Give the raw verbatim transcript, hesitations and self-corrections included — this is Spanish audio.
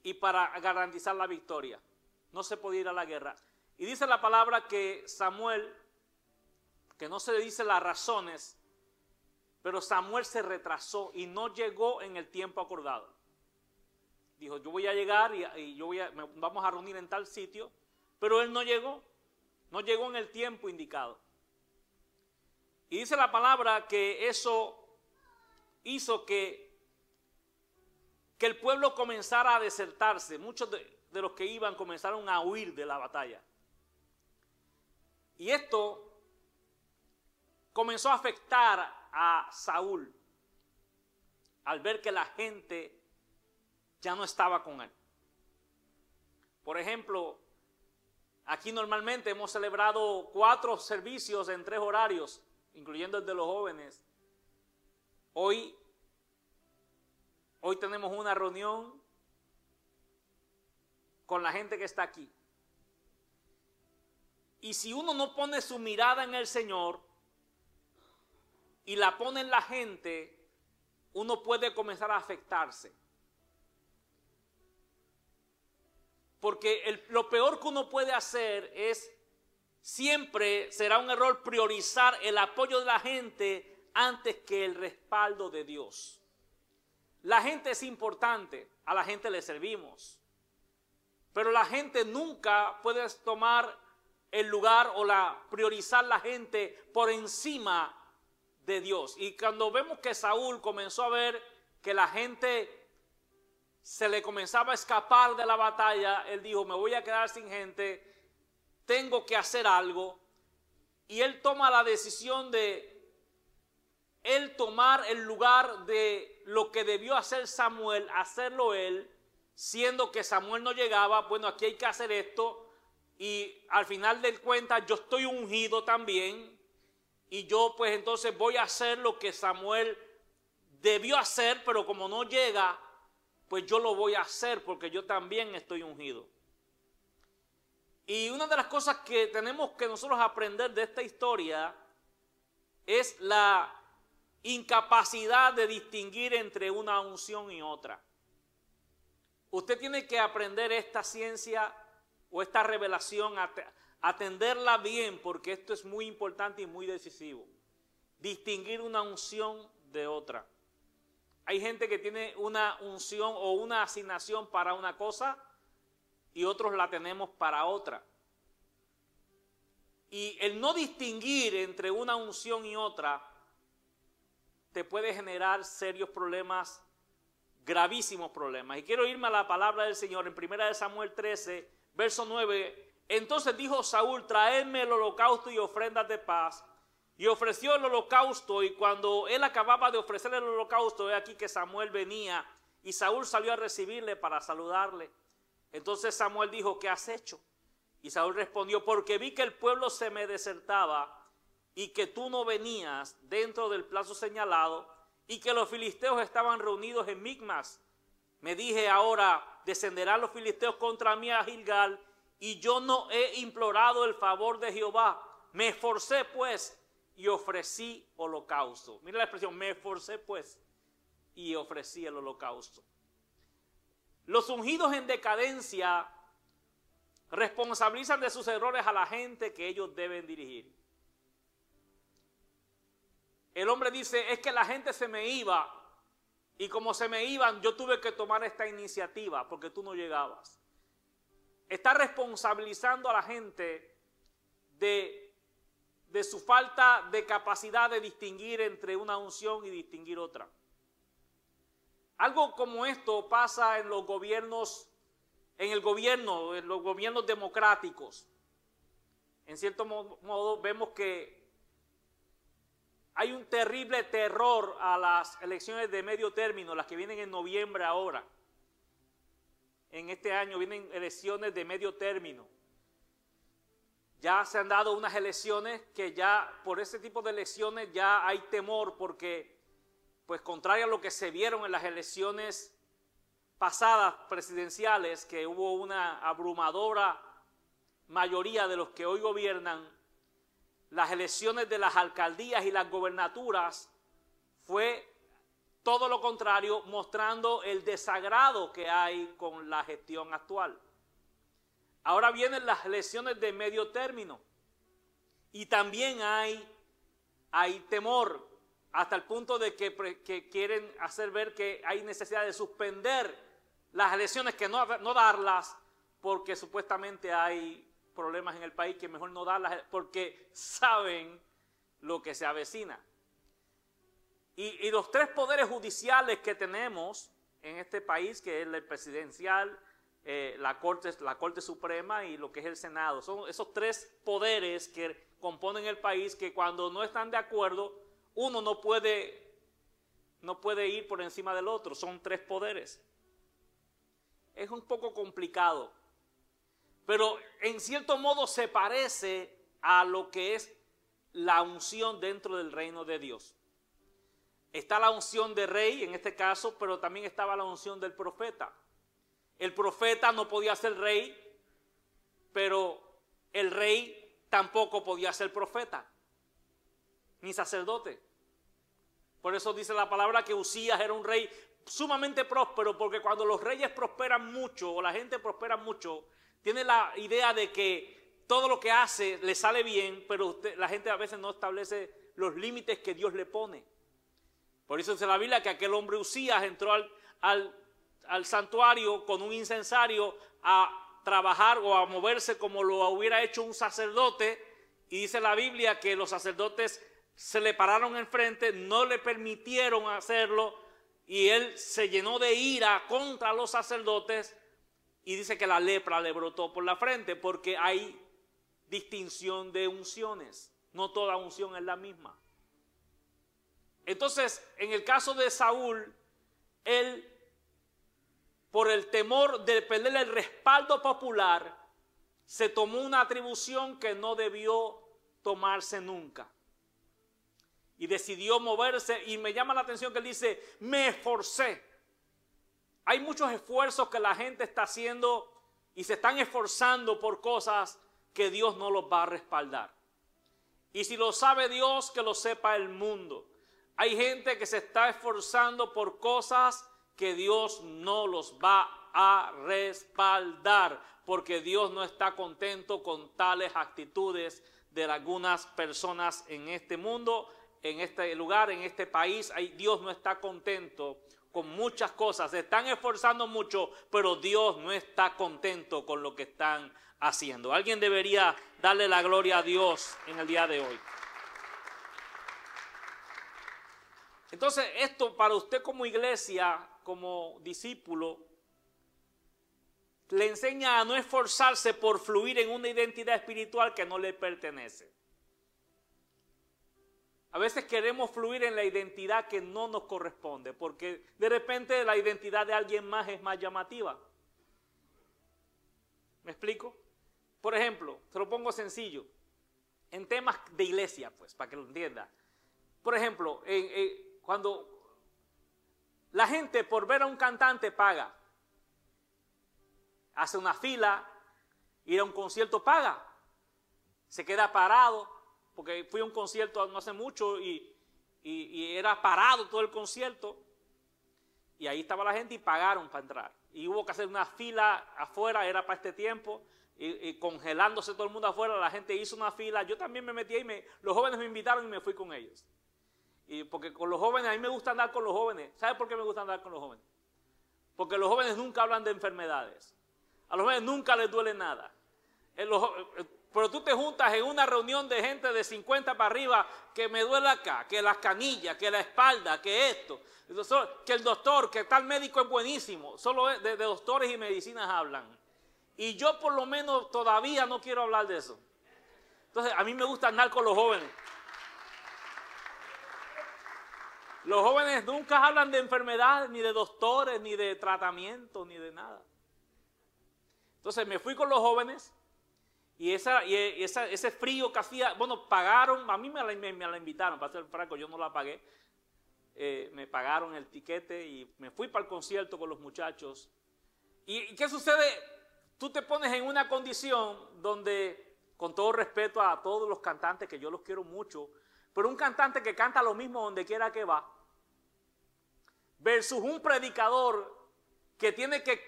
y para garantizar la victoria. No se podía ir a la guerra. Y dice la palabra que Samuel, que no se le dice las razones, pero Samuel se retrasó y no llegó en el tiempo acordado. Dijo, yo voy a llegar y, y yo voy a, me, vamos a reunir en tal sitio, pero él no llegó, no llegó en el tiempo indicado. Y dice la palabra que eso hizo que, que el pueblo comenzara a desertarse. Muchos de, de los que iban comenzaron a huir de la batalla. Y esto comenzó a afectar a Saúl al ver que la gente ya no estaba con él. Por ejemplo, aquí normalmente hemos celebrado cuatro servicios en tres horarios, incluyendo el de los jóvenes. Hoy, hoy tenemos una reunión con la gente que está aquí. Y si uno no pone su mirada en el Señor y la pone en la gente, uno puede comenzar a afectarse. Porque el, lo peor que uno puede hacer es, siempre será un error priorizar el apoyo de la gente antes que el respaldo de Dios. La gente es importante, a la gente le servimos, pero la gente nunca puede tomar el lugar o la priorizar la gente por encima de Dios. Y cuando vemos que Saúl comenzó a ver que la gente se le comenzaba a escapar de la batalla, él dijo, me voy a quedar sin gente, tengo que hacer algo. Y él toma la decisión de él tomar el lugar de lo que debió hacer Samuel, hacerlo él, siendo que Samuel no llegaba. Bueno, aquí hay que hacer esto, y al final del cuenta yo estoy ungido también, y yo pues entonces voy a hacer lo que Samuel debió hacer, pero como no llega, pues yo lo voy a hacer porque yo también estoy ungido. Y una de las cosas que tenemos que nosotros aprender de esta historia es la incapacidad de distinguir entre una unción y otra. Usted tiene que aprender esta ciencia o esta revelación, atenderla bien, porque esto es muy importante y muy decisivo. Distinguir una unción de otra. Hay gente que tiene una unción o una asignación para una cosa y otros la tenemos para otra. Y el no distinguir entre una unción y otra te puede generar serios problemas, gravísimos problemas. Y quiero irme a la palabra del Señor en primera de Samuel trece, verso nueve. Entonces dijo Saúl, traedme el holocausto y ofrendas de paz. Y ofreció el holocausto, y cuando él acababa de ofrecer el holocausto, he aquí que Samuel venía, y Saúl salió a recibirle para saludarle. Entonces Samuel dijo, ¿qué has hecho? Y Saúl respondió, porque vi que el pueblo se me desertaba, y que tú no venías dentro del plazo señalado, y que los filisteos estaban reunidos en Micmas. Me dije, ahora descenderán los filisteos contra mí a Gilgal, y yo no he implorado el favor de Jehová. Me esforcé pues, y ofrecí holocausto. Mira la expresión, me esforcé pues y ofrecí el holocausto. Los ungidos en decadencia responsabilizan de sus errores a la gente que ellos deben dirigir. El hombre dice, es que la gente se me iba, y como se me iban, yo tuve que tomar esta iniciativa porque tú no llegabas. Está responsabilizando a la gente de de su falta de capacidad de distinguir entre una unción y distinguir otra. Algo como esto pasa en los gobiernos, en el gobierno, en los gobiernos democráticos. En cierto modo vemos que hay un terrible terror a las elecciones de medio término, las que vienen en noviembre ahora. En este año vienen elecciones de medio término. Ya se han dado unas elecciones que ya, por ese tipo de elecciones ya hay temor, porque pues contrario a lo que se vieron en las elecciones pasadas presidenciales, que hubo una abrumadora mayoría de los que hoy gobiernan, las elecciones de las alcaldías y las gobernaturas fue todo lo contrario, mostrando el desagrado que hay con la gestión actual. Ahora vienen las elecciones de medio término y también hay, hay temor hasta el punto de que, que quieren hacer ver que hay necesidad de suspender las elecciones, que no, no darlas, porque supuestamente hay problemas en el país, que mejor no darlas porque saben lo que se avecina. Y, y los tres poderes judiciales que tenemos en este país, que es el presidencial, eh, la, Corte, la Corte Suprema y lo que es el Senado, son esos tres poderes que componen el país, que cuando no están de acuerdo, uno no puede, no puede ir por encima del otro. Son tres poderes. Es un poco complicado, pero en cierto modo se parece a lo que es la unción dentro del reino de Dios. Está la unción de rey en este caso, pero también estaba la unción del profeta. El profeta no podía ser rey, pero el rey tampoco podía ser profeta, ni sacerdote. Por eso dice la palabra que Usías era un rey sumamente próspero, porque cuando los reyes prosperan mucho, o la gente prospera mucho, tiene la idea de que todo lo que hace le sale bien, pero usted, la gente a veces no establece los límites que Dios le pone. Por eso dice la Biblia que aquel hombre Usías entró al, al, al santuario con un incensario a trabajar o a moverse como lo hubiera hecho un sacerdote, y dice la Biblia que los sacerdotes se le pararon enfrente, no le permitieron hacerlo, y él se llenó de ira contra los sacerdotes, y dice que la lepra le brotó por la frente, porque hay distinción de unciones, no toda unción es la misma. Entonces, en el caso de Saúl, él, por el temor de perder el respaldo popular, se tomó una atribución que no debió tomarse nunca. Y decidió moverse, y me llama la atención que él dice, me esforcé. Hay muchos esfuerzos que la gente está haciendo y se están esforzando por cosas que Dios no los va a respaldar. Y si lo sabe Dios, que lo sepa el mundo. Hay gente que se está esforzando por cosas que Dios no los va a respaldar, porque Dios no está contento con tales actitudes de algunas personas en este mundo, en este lugar, en este país. Dios no está contento con muchas cosas. Se están esforzando mucho, pero Dios no está contento con lo que están haciendo. Alguien debería darle la gloria a Dios en el día de hoy. Entonces, esto para usted como iglesia, como discípulo, le enseña a no esforzarse por fluir en una identidad espiritual que no le pertenece. A veces queremos fluir en la identidad que no nos corresponde, porque de repente la identidad de alguien más es más llamativa. ¿Me explico? Por ejemplo, se lo pongo sencillo, en temas de iglesia, pues, para que lo entienda. Por ejemplo, en, en, cuando la gente por ver a un cantante paga, hace una fila, ir a un concierto paga, se queda parado, porque fui a un concierto no hace mucho y, y, y era parado todo el concierto, y ahí estaba la gente y pagaron para entrar, y hubo que hacer una fila afuera, era para este tiempo, y, y congelándose todo el mundo afuera, la gente hizo una fila, yo también me metí ahí, me, los jóvenes me invitaron y me fui con ellos. Y porque con los jóvenes, a mí me gusta andar con los jóvenes. ¿Sabe por qué me gusta andar con los jóvenes? Porque los jóvenes nunca hablan de enfermedades. A los jóvenes nunca les duele nada. Los, pero tú te juntas en una reunión de gente de cincuenta para arriba, que me duele acá, que las canillas, que la espalda, que esto, que el doctor, que tal médico es buenísimo. Solo de, de doctores y medicinas hablan. Y yo por lo menos todavía no quiero hablar de eso. Entonces a mí me gusta andar con los jóvenes. Los jóvenes nunca hablan de enfermedades, ni de doctores, ni de tratamiento, ni de nada. Entonces me fui con los jóvenes y, esa, y esa, ese frío que hacía, bueno, pagaron, a mí me la, me, me la invitaron, para ser franco, yo no la pagué. Eh, me pagaron el tiquete y me fui para el concierto con los muchachos. ¿Y, y qué sucede? Tú te pones en una condición donde, con todo respeto a todos los cantantes, que yo los quiero mucho, pero un cantante que canta lo mismo donde quiera que va, versus un predicador que tiene que